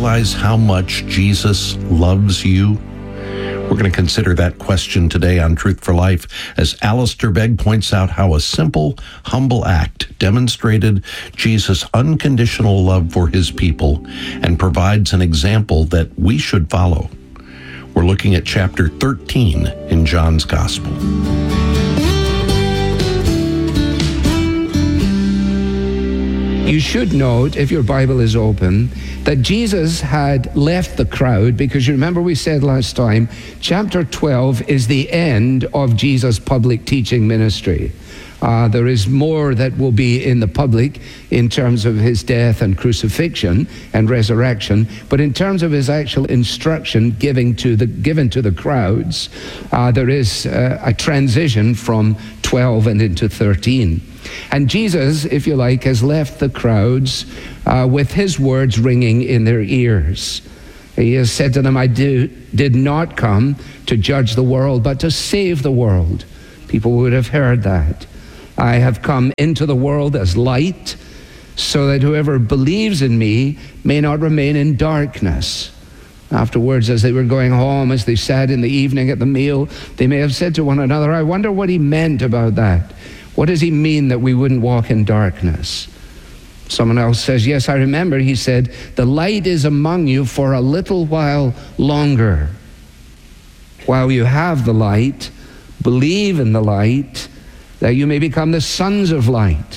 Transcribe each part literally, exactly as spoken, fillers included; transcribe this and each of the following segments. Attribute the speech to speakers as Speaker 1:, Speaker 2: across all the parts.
Speaker 1: realize how much Jesus loves you? We're going to consider that question today on Truth for Life as Alistair Begg points out how a simple, humble act demonstrated Jesus' unconditional love for his people and provides an example that we should follow. We're looking at chapter thirteen in John's Gospel.
Speaker 2: You should note, if your Bible is open, that Jesus had left the crowd, because you remember we said last time, chapter twelve is the end of Jesus' public teaching ministry. Uh, there is more that will be in the public in terms of his death and crucifixion and resurrection, but in terms of his actual instruction giving to the, given to the crowds, uh, there is uh, a transition from twelve and into thirteen. And Jesus, if you like, has left the crowds uh, with his words ringing in their ears. He has said to them, I do, did not come to judge the world, but to save the world. People would have heard that. I have come into the world as light, so that whoever believes in me may not remain in darkness. Afterwards, as they were going home, as they sat in the evening at the meal, they may have said to one another, I wonder what he meant about that. What does he mean that we wouldn't walk in darkness? Someone else says, yes, I remember, he said, the light is among you for a little while longer. While you have the light, believe in the light, that you may become the sons of light.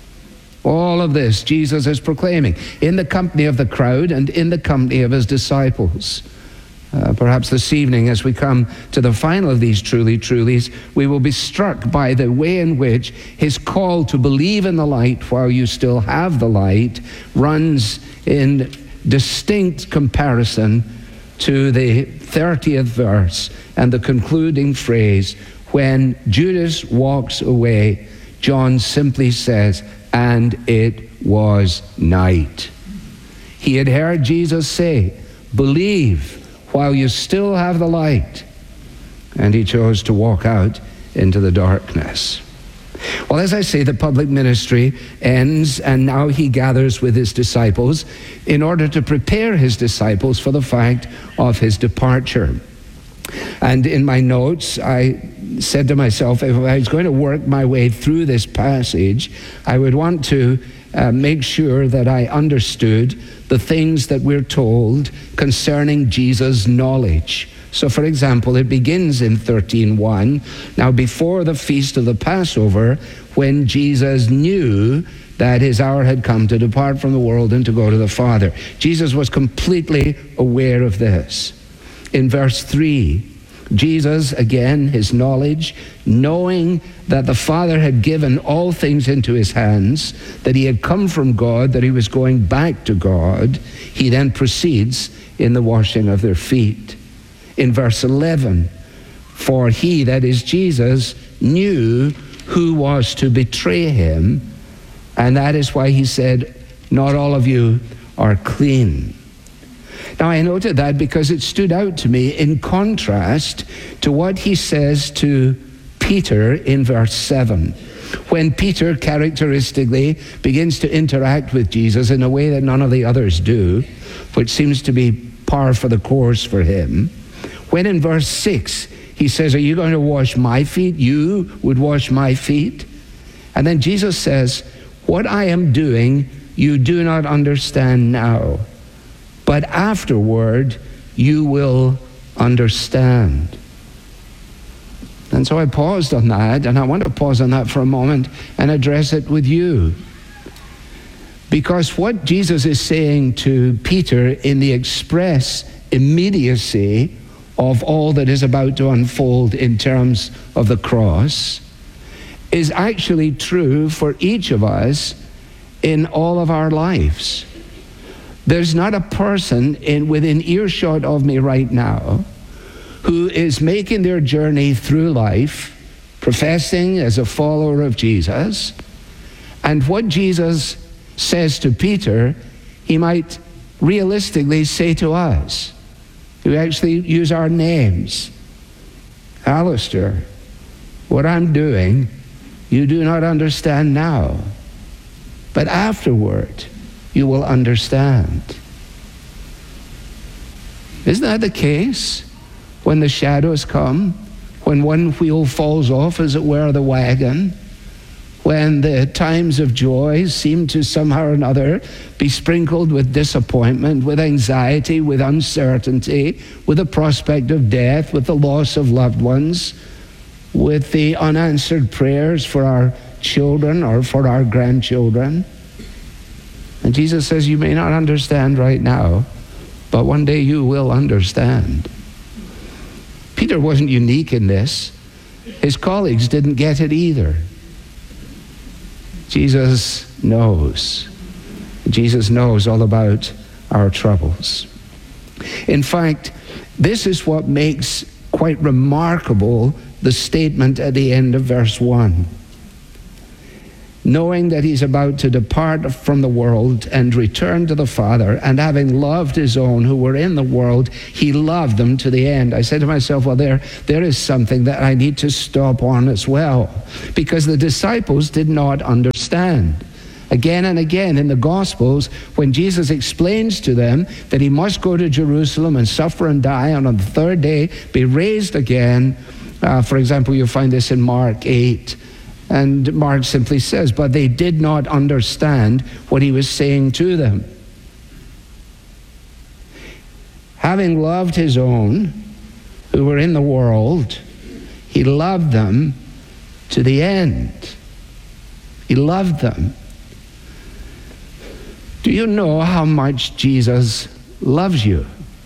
Speaker 2: All of this Jesus is proclaiming in the company of the crowd and in the company of his disciples. Uh, perhaps this evening, as we come to the final of these truly trulies, we will be struck by the way in which his call to believe in the light while you still have the light runs in distinct comparison to the thirtieth verse and the concluding phrase, when Judas walks away, John simply says, and it was night. He had heard Jesus say, believe while you still have the light. And he chose to walk out into the darkness. Well, as I say, the public ministry ends, and now he gathers with his disciples in order to prepare his disciples for the fact of his departure. And in my notes, I said to myself, if I was going to work my way through this passage, I would want to Uh, make sure that I understood the things that we're told concerning Jesus' knowledge. So, for example, it begins in thirteen one. Now, before the feast of the Passover, when Jesus knew that his hour had come to depart from the world and to go to the Father. Jesus was completely aware of this. In verse three, Jesus, again, his knowledge, knowing that the Father had given all things into his hands, that he had come from God, that he was going back to God, he then proceeds in the washing of their feet. In verse eleven, for he, that is Jesus, knew who was to betray him, and that is why he said, not all of you are clean. Now, I noted that because it stood out to me in contrast to what he says to Peter in verse seven. When Peter characteristically begins to interact with Jesus in a way that none of the others do, which seems to be par for the course for him. When in verse six, he says, are you going to wash my feet? You would wash my feet? And then Jesus says, what I am doing, you do not understand now. But afterward, you will understand. And so I paused on that, and I want to pause on that for a moment and address it with you. Because what Jesus is saying to Peter in the express immediacy of all that is about to unfold in terms of the cross is actually true for each of us in all of our lives. There's not a person in within earshot of me right now who is making their journey through life, professing as a follower of Jesus, and what Jesus says to Peter, he might realistically say to us, who actually use our names. Alistair, what I'm doing, you do not understand now, but afterward, you will understand. Isn't that the case? When the shadows come, when one wheel falls off, as it were, the wagon, when the times of joy seem to somehow or another be sprinkled with disappointment, with anxiety, with uncertainty, with the prospect of death, with the loss of loved ones, with the unanswered prayers for our children or for our grandchildren. And Jesus says, you may not understand right now, but one day you will understand. Peter wasn't unique in this. His colleagues didn't get it either. Jesus knows. Jesus knows all about our troubles. In fact, this is what makes quite remarkable the statement at the end of verse one. Knowing that he's about to depart from the world and return to the Father, and having loved his own who were in the world, he loved them to the end. I said to myself, well, there, there is something that I need to stop on as well, because the disciples did not understand. Again and again in the Gospels, when Jesus explains to them that he must go to Jerusalem and suffer and die, and on the third day be raised again, uh, for example, you'll find this in Mark eight, and Mark simply says, but they did not understand what he was saying to them. Having loved his own who were in the world, he loved them to the end. He loved them. Do you know how much Jesus loves you?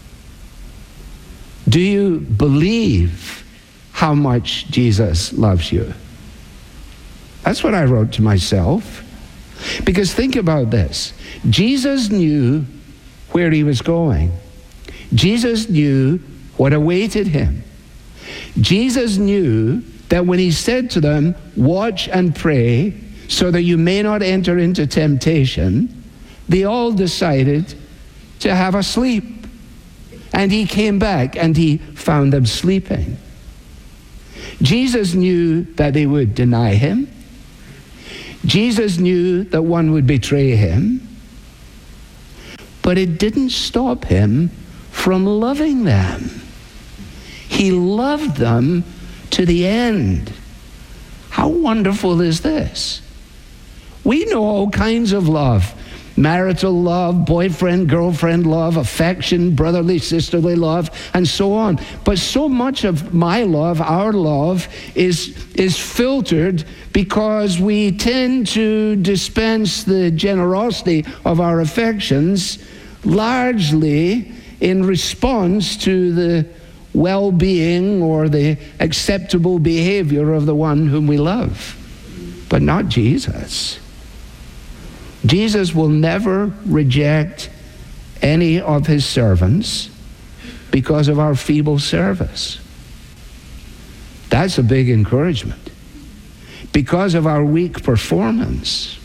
Speaker 2: Do you believe how much Jesus loves you? That's what I wrote to myself. Because think about this. Jesus knew where he was going. Jesus knew what awaited him. Jesus knew that when he said to them, watch and pray so that you may not enter into temptation, they all decided to have a sleep. And he came back and he found them sleeping. Jesus knew that they would deny him. Jesus knew that one would betray him, but it didn't stop him from loving them. He loved them to the end. How wonderful is this? We know all kinds of love. Marital love, boyfriend, girlfriend love, affection, brotherly, sisterly love, and so on. But so much of my love, our love, is, is filtered because we tend to dispense the generosity of our affections largely in response to the well-being or the acceptable behavior of the one whom we love. But not Jesus. Jesus will never reject any of his servants because of our feeble service. That's a big encouragement. Because of our weak performance.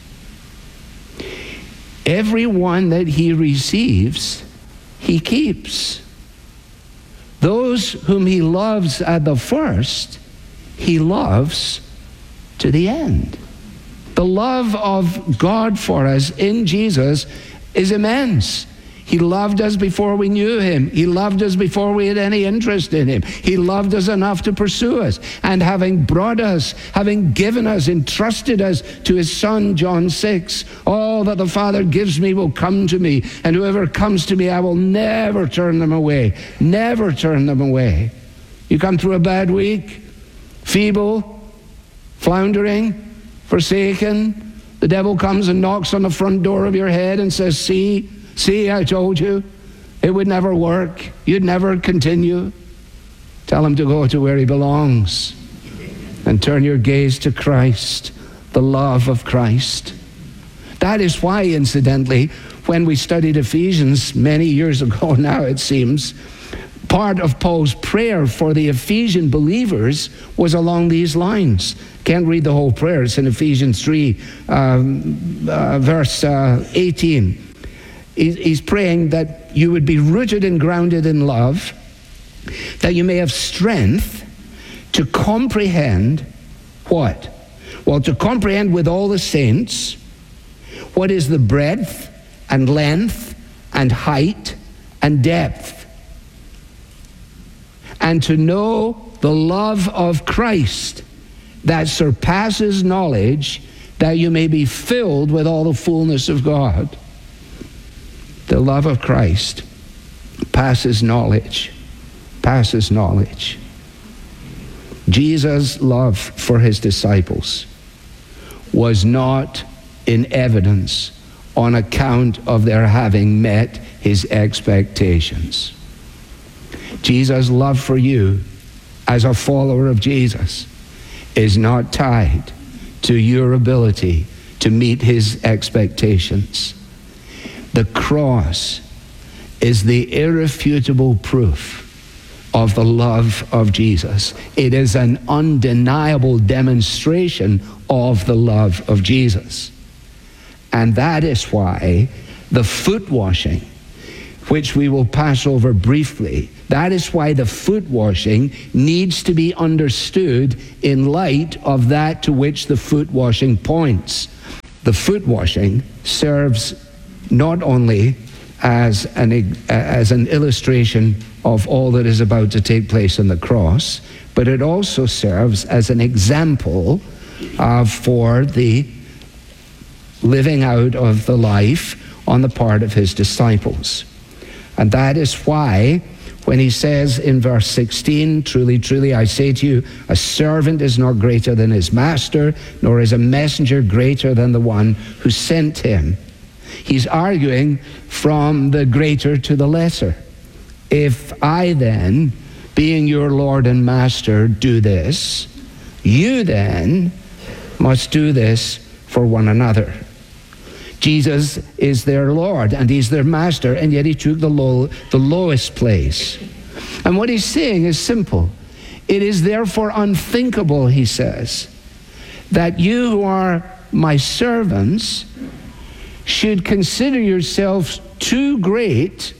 Speaker 2: Everyone that he receives, he keeps. Those whom he loves at the first, he loves to the end. The love of God for us in Jesus is immense. He loved us before we knew him. He loved us before we had any interest in him. He loved us enough to pursue us. And having brought us, having given us, entrusted us to his Son, John six, all that the Father gives me will come to me. And whoever comes to me, I will never turn them away. Never turn them away. You come through a bad week, feeble, floundering, forsaken, the devil comes and knocks on the front door of your head and says, see, see, I told you, it would never work. You'd never continue. Tell him to go to where he belongs and turn your gaze to Christ, the love of Christ. That is why, incidentally, when we studied Ephesians many years ago now, it seems, part of Paul's prayer for the Ephesian believers was along these lines. Can't read the whole prayer. It's in Ephesians three, um, uh, verse uh, eighteen. He's praying that you would be rooted and grounded in love, that you may have strength to comprehend what? Well, to comprehend with all the saints what is the breadth and length and height and depth, and to know the love of Christ that surpasses knowledge, that you may be filled with all the fullness of God. The love of Christ passes knowledge, passes knowledge. Jesus' love for his disciples was not in evidence on account of their having met his expectations. Jesus' love for you as a follower of Jesus is not tied to your ability to meet his expectations. The cross is the irrefutable proof of the love of Jesus. It is an undeniable demonstration of the love of Jesus. And that is why the foot washing, which we will pass over briefly, that is why the foot washing needs to be understood in light of that to which the foot washing points. The foot washing serves not only as an, as an illustration of all that is about to take place on the cross, but it also serves as an example uh, for the living out of the life on the part of his disciples. And that is why when he says in verse sixteen, truly, truly, I say to you, a servant is not greater than his master, nor is a messenger greater than the one who sent him. He's arguing from the greater to the lesser. If I then, being your Lord and Master, do this, you then must do this for one another. Jesus is their Lord and he's their Master, and yet he took the, low, the lowest place. And what he's saying is simple. It is therefore unthinkable, he says, that you who are my servants should consider yourselves too great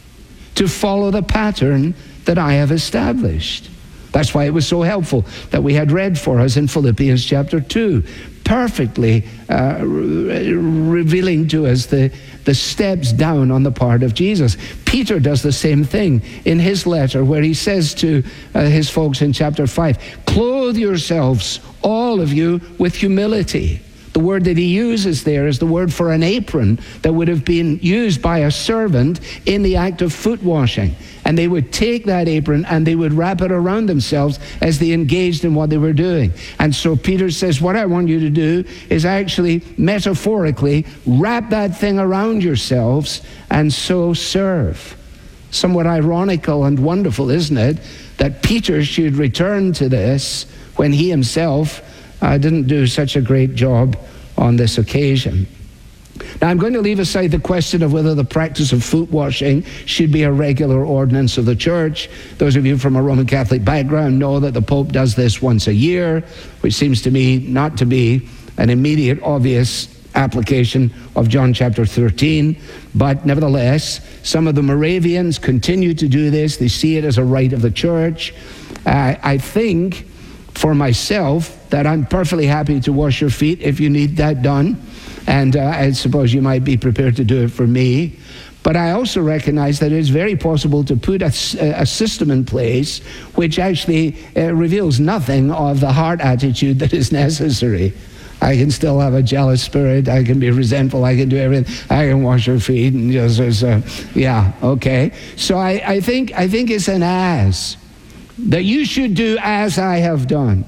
Speaker 2: to follow the pattern that I have established. That's why it was so helpful that we had read for us in Philippians chapter two, perfectly uh, re- revealing to us the, the steps down on the part of Jesus. Peter does the same thing in his letter where he says to uh, his folks in chapter five, clothe yourselves, all of you, with humility. The word that he uses there is the word for an apron that would have been used by a servant in the act of foot washing. And they would take that apron and they would wrap it around themselves as they engaged in what they were doing. And so Peter says, what I want you to do is actually metaphorically wrap that thing around yourselves and so serve. Somewhat ironical and wonderful, isn't it, that Peter should return to this when he himself I didn't do such a great job on this occasion. Now, I'm going to leave aside the question of whether the practice of foot washing should be a regular ordinance of the church. Those of you from a Roman Catholic background know that the Pope does this once a year, which seems to me not to be an immediate, obvious application of John chapter thirteen. But nevertheless, some of the Moravians continue to do this. They see it as a rite of the church. Uh, I think, for myself, that I'm perfectly happy to wash your feet if you need that done. And uh, I suppose you might be prepared to do it for me. But I also recognize that it's very possible to put a, a system in place which actually uh, reveals nothing of the heart attitude that is necessary. I can still have a jealous spirit. I can be resentful. I can do everything. I can wash your feet and just, just uh, yeah, okay. So I, I think I think it's an as. That you should do as I have done,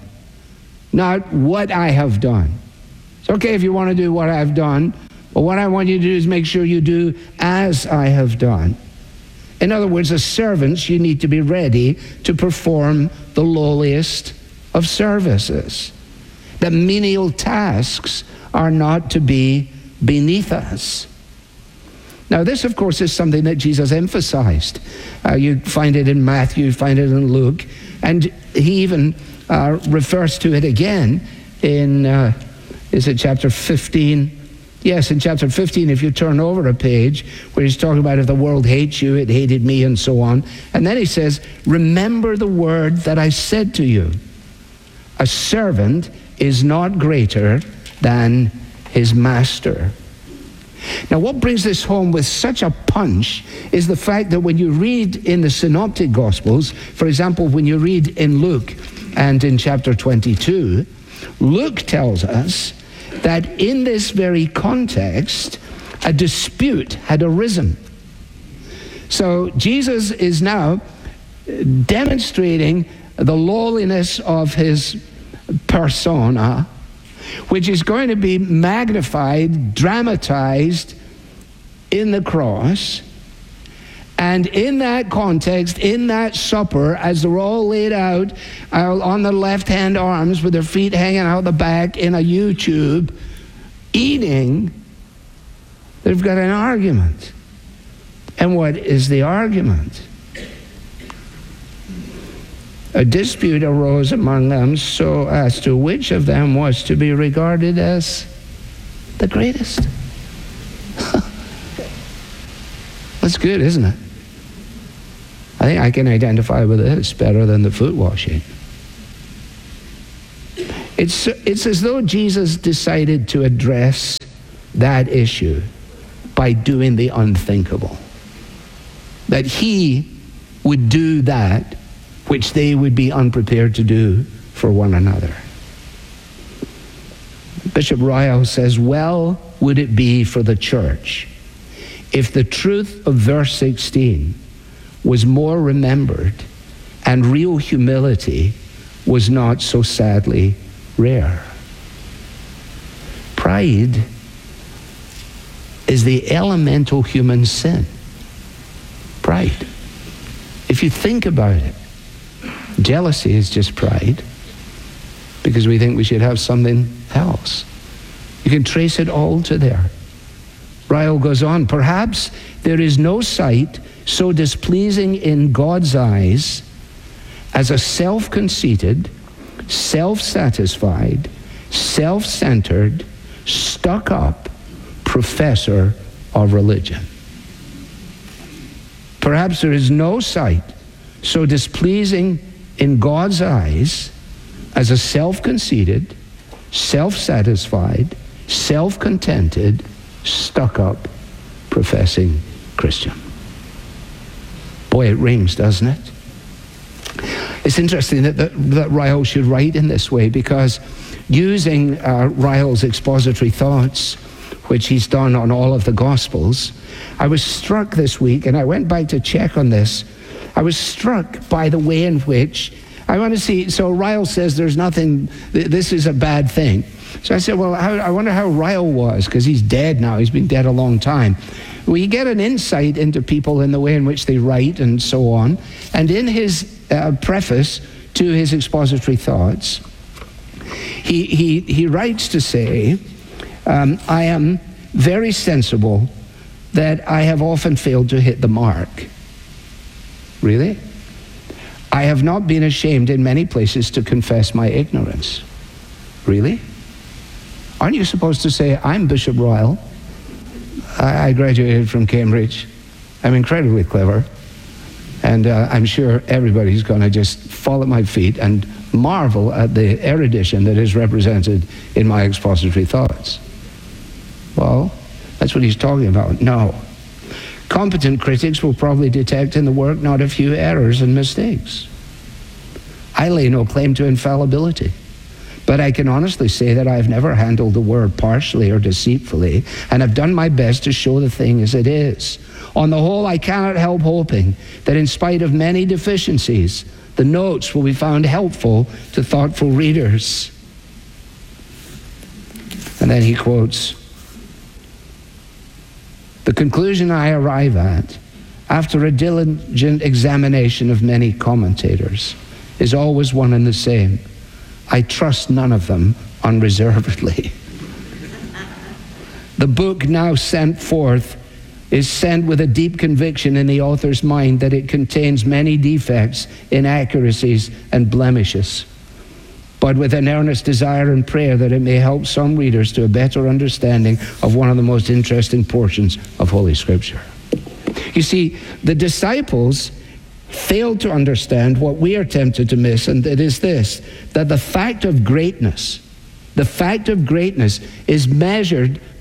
Speaker 2: not what I have done. It's okay if you want to do what I've done, but what I want you to do is make sure you do as I have done. In other words, as servants, you need to be ready to perform the lowliest of services. The menial tasks are not to be beneath us. Now, this, of course, is something that Jesus emphasized. Uh, you find it in Matthew, you find it in Luke, and he even uh, refers to it again in, uh, is it chapter fifteen? Yes, in chapter fifteen, if you turn over a page, where he's talking about if the world hates you, it hated me, and so on. And then he says, remember the word that I said to you. A servant is not greater than his master. Now, what brings this home with such a punch is the fact that when you read in the Synoptic Gospels, for example, when you read in Luke and in chapter twenty-two, Luke tells us that in this very context, a dispute had arisen. So Jesus is now demonstrating the lowliness of his persona, which is going to be magnified, dramatized in the cross. And in that context, in that supper, as they're all laid out uh, on their left-hand arms with their feet hanging out the back in a U-tube, eating, they've got an argument. And what is the argument? A dispute arose among them so as to which of them was to be regarded as the greatest. That's good, isn't it? I think I can identify with this better than the foot washing. It's, it's as though Jesus decided to address that issue by doing the unthinkable. That he would do that which they would be unprepared to do for one another. Bishop Ryle says, well would it be for the church if the truth of verse sixteen was more remembered and real humility was not so sadly rare. Pride is the elemental human sin. Pride. If you think about it, jealousy is just pride because we think we should have something else. You can trace it all to there. Ryle goes on, perhaps there is no sight so displeasing in God's eyes as a self-conceited, self-satisfied, self-centered, stuck-up professor of religion. Perhaps there is no sight so displeasing in God's eyes as a self-conceited, self-satisfied, self-contented, stuck-up professing Christian. Boy, it rings, doesn't it? It's interesting that, that, that Ryle should write in this way because using uh, Ryle's expository thoughts, which he's done on all of the Gospels, I was struck this week, and I went back to check on this, I was struck by the way in which, I want to see, so Ryle says there's nothing, th- this is a bad thing. So I said, well, how, I wonder how Ryle was, because he's dead now, he's been dead a long time. We get an insight into people in the way in which they write and so on. And in his uh, preface to his expository thoughts, he, he, he writes to say, um, I am very sensible that I have often failed to hit the mark. Really? I have not been ashamed in many places to confess my ignorance. Really? Aren't you supposed to say, I'm Bishop Ryle. I, I graduated from Cambridge. I'm incredibly clever. And uh, I'm sure everybody's going to just fall at my feet and marvel at the erudition that is represented in my expository thoughts. Well, that's what he's talking about. No. Competent critics will probably detect in the work not a few errors and mistakes. I lay no claim to infallibility, but I can honestly say that I've never handled the word partially or deceitfully, and have done my best to show the thing as it is. On the whole, I cannot help hoping that in spite of many deficiencies, the notes will be found helpful to thoughtful readers. And then he quotes, the conclusion I arrive at, after a diligent examination of many commentators, is always one and the same. I trust none of them unreservedly. The book now sent forth is sent with a deep conviction in the author's mind that it contains many defects, inaccuracies, and blemishes, but with an earnest desire and prayer that it may help some readers to a better understanding of one of the most interesting portions of Holy Scripture. You see, the disciples failed to understand what we are tempted to miss, and it is this, that the fact of greatness, the fact of greatness is measured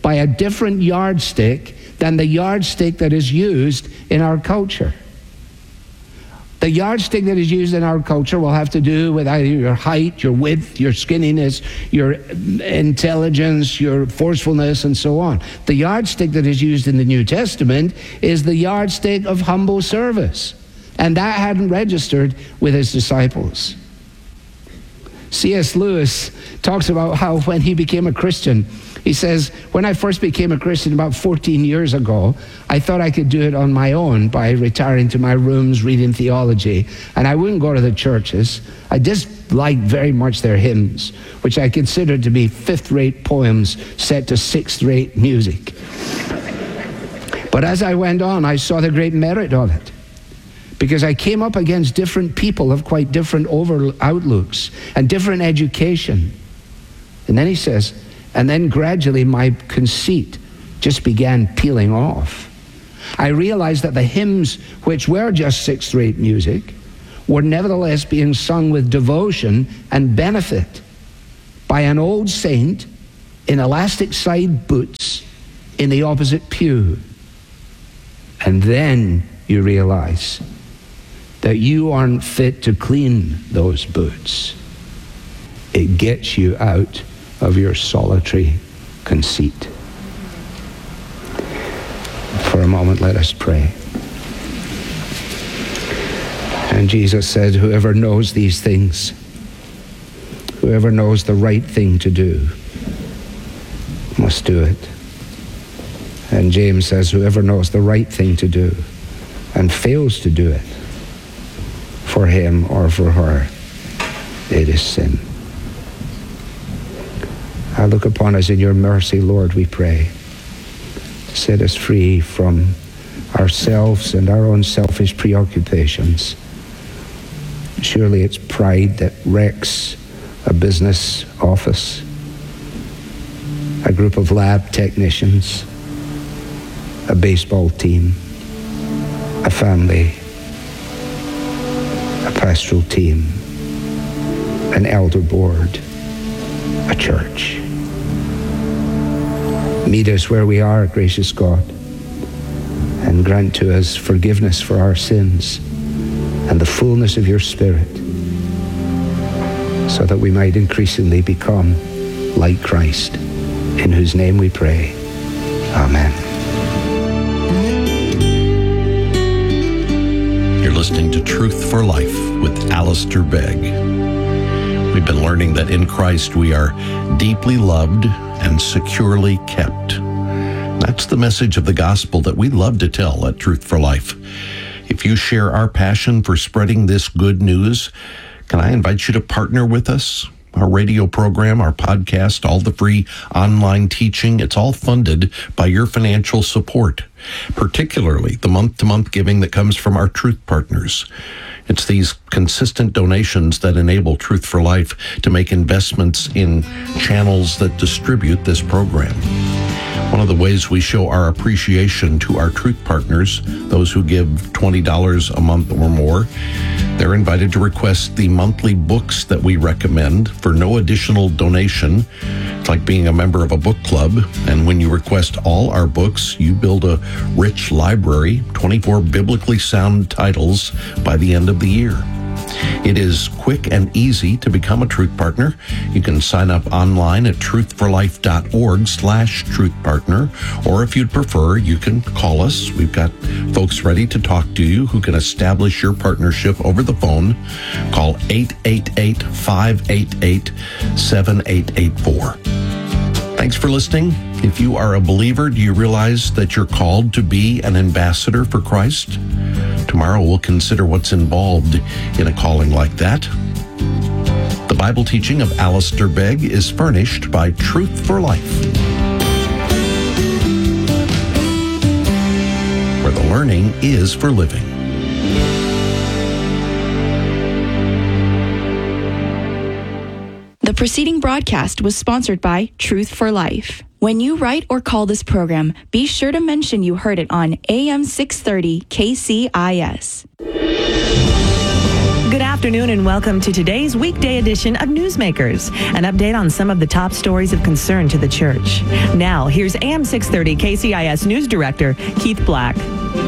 Speaker 2: by a different yardstick than the yardstick that is used in our culture. The yardstick that is used in our culture will have to do with either your height, your width, your skinniness, your intelligence, your forcefulness, and so on. The yardstick that is used in the New Testament is the yardstick of humble service. And that hadn't registered with his disciples. C S Lewis talks about how when he became a Christian, he says, when I first became a Christian about fourteen years ago, I thought I could do it on my own by retiring to my rooms, reading theology, and I wouldn't go to the churches. I disliked very much their hymns, which I considered to be fifth-rate poems set to sixth-rate music. But as I went on, I saw the great merit of it, because I came up against different people of quite different over outlooks and different education. And then he says, and then gradually my conceit just began peeling off. I realized that the hymns, which were just sixth-rate music, were nevertheless being sung with devotion and benefit by an old saint in elastic side boots in the opposite pew. And then you realize that you aren't fit to clean those boots. It gets you out of your solitary conceit. For a moment, let us pray. And Jesus said, whoever knows these things, whoever knows the right thing to do, must do it. And James says, whoever knows the right thing to do and fails to do it, for him or for her, it is sin. I look upon us in your mercy, Lord, we pray. Set us free from ourselves and our own selfish preoccupations. Surely it's pride that wrecks a business office, a group of lab technicians, a baseball team, a family, a pastoral team, an elder board, a church. Meet us where we are, gracious God, and grant to us forgiveness for our sins and the fullness of your Spirit, so that we might increasingly become like Christ, in whose name we pray. Amen.
Speaker 1: You're listening to Truth for Life with Alistair Begg. We've been learning that in Christ we are deeply loved and securely kept. That's the message of the gospel that we love to tell at Truth for Life. If you share our passion for spreading this good news, can I invite you to partner with us? Our radio program, our podcast, all the free online teaching, it's all funded by your financial support, particularly the month-to-month giving that comes from our Truth Partners. It's these consistent donations that enable Truth for Life to make investments in channels that distribute this program. One of the ways we show our appreciation to our Truth Partners, those who give twenty dollars a month or more, they're invited to request the monthly books that we recommend for no additional donation. It's like being a member of a book club, and when you request all our books, you build a rich library, twenty-four biblically sound titles by the end of the year. It is quick and easy to become a Truth Partner. You can sign up online at truth for life dot org slash truth partner, or if you'd prefer, you can call us. We've got folks ready to talk to you who can establish your partnership over the phone. Call eight eight eight, five eight eight, seven eight eight four. Thanks for listening. If you are a believer, do you realize that you're called to be an ambassador for Christ? Tomorrow we'll consider what's involved in a calling like that. The Bible teaching of Alistair Begg is furnished by Truth for Life, where the learning is for living.
Speaker 3: The preceding broadcast was sponsored by Truth for Life. When you write or call this program, be sure to mention you heard it on A M six thirty K C I S. Good afternoon.
Speaker 4: afternoon and welcome to today's weekday edition of Newsmakers, an update on some of the top stories of concern to the church. Now, here's A M six thirty K C I S News Director Keith Black.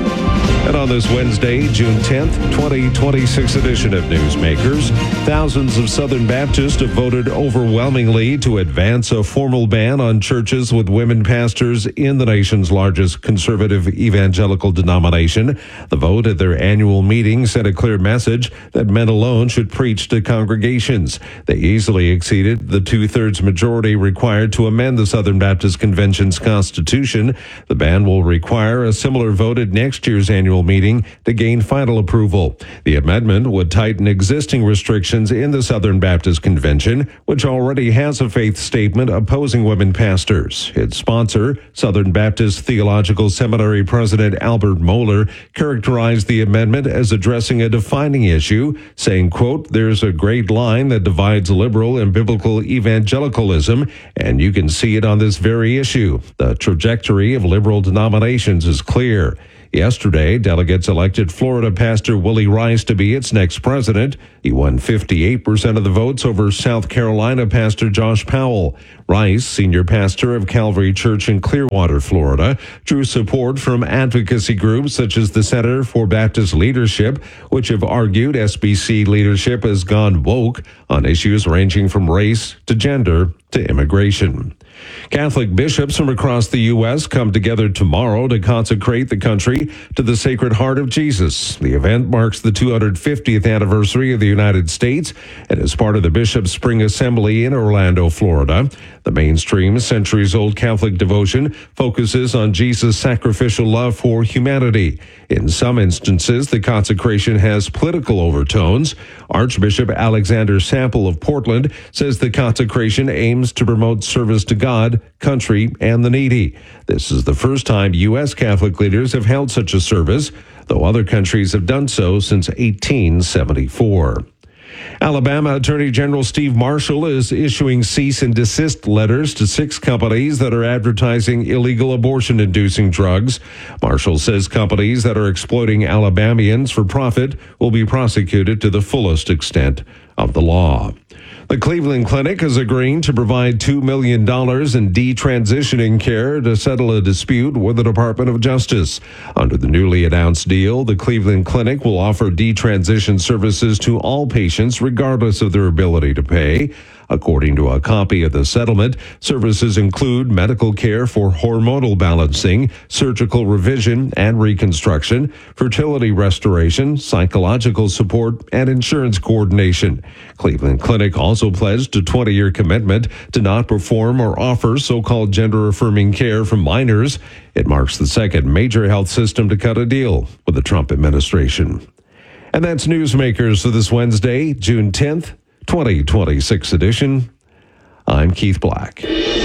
Speaker 5: And on this Wednesday, June tenth, twenty twenty-six edition of Newsmakers, thousands of Southern Baptists have voted overwhelmingly to advance a formal ban on churches with women pastors in the nation's largest conservative evangelical denomination. The vote at their annual meeting sent a clear message that men alone should preach to congregations. They easily exceeded the two-thirds majority required to amend the Southern Baptist Convention's constitution. The ban will require a similar vote at next year's annual meeting to gain final approval. The amendment would tighten existing restrictions in the Southern Baptist Convention, which already has a faith statement opposing women pastors. Its sponsor, Southern Baptist Theological Seminary President Albert Mohler, characterized the amendment as addressing a defining issue, saying, quote, "There's a great line that divides liberal and biblical evangelicalism, and you can see it on this very issue. The trajectory of liberal denominations is clear." Yesterday, delegates elected Florida pastor Willie Rice to be its next president. He won fifty-eight percent of the votes over South Carolina pastor Josh Powell. Rice, senior pastor of Calvary Church in Clearwater, Florida, drew support from advocacy groups such as the Center for Baptist Leadership, which have argued S B C leadership has gone woke on issues ranging from race to gender to immigration. Catholic bishops from across the U S come together tomorrow to consecrate the country to the Sacred Heart of Jesus. The event marks the two hundred fiftieth anniversary of the United States and is part of the Bishops' Spring Assembly in Orlando, Florida. The mainstream, centuries-old Catholic devotion focuses on Jesus' sacrificial love for humanity. In some instances, the consecration has political overtones. Archbishop Alexander Sample of Portland says the consecration aims to promote service to God, country, and the needy. This is the first time U S Catholic leaders have held such a service, though other countries have done so since eighteen seventy-four. Alabama Attorney General Steve Marshall is issuing cease and desist letters to six companies that are advertising illegal abortion-inducing drugs. Marshall says companies that are exploiting Alabamians for profit will be prosecuted to the fullest extent of the law. The Cleveland Clinic is agreeing to provide two million dollars in detransitioning care to settle a dispute with the Department of Justice. Under the newly announced deal, the Cleveland Clinic will offer detransition services to all patients regardless of their ability to pay. According to a copy of the settlement, services include medical care for hormonal balancing, surgical revision and reconstruction, fertility restoration, psychological support, and insurance coordination. Cleveland Clinic also pledged a twenty-year commitment to not perform or offer so-called gender-affirming care for minors. It marks the second major health system to cut a deal with the Trump administration. And that's Newsmakers for this Wednesday, June tenth, twenty twenty-six edition. I'm Keith Black.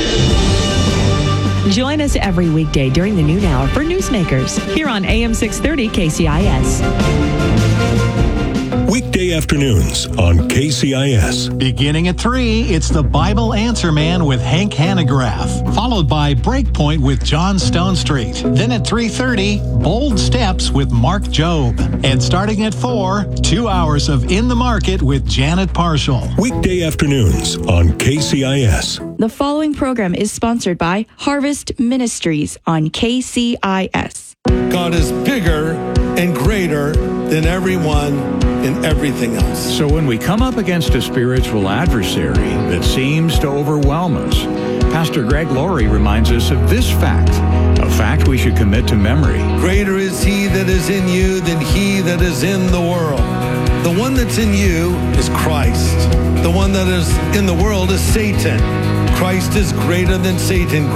Speaker 4: Join us every weekday during the noon hour for Newsmakers here on A M six thirty K C I S.
Speaker 6: Weekday afternoons on K C I S.
Speaker 7: Beginning at three, it's the Bible Answer Man with Hank Hanegraaff, followed by Breakpoint with John Stone Street. Then at three thirty, Bold Steps with Mark Job. And starting at four, two hours of In the Market with Janet Parshall.
Speaker 6: Weekday afternoons on K C I S.
Speaker 3: The following program is sponsored by Harvest Ministries on K C I S.
Speaker 8: God is bigger and greater than everyone and everything else.
Speaker 9: So when we come up against a spiritual adversary that seems to overwhelm us, Pastor Greg Laurie reminds us of this fact, a fact we should commit to memory.
Speaker 8: Greater is he that is in you than he that is in the world. The one that's in you is Christ. The one that is in the world is Satan. Christ is greater than Satan.